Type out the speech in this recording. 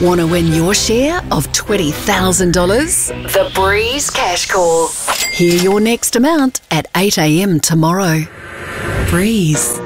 Want to win your share of $20,000? The Breeze Cash Call. Hear your next amount at 8 a.m. tomorrow. Breeze.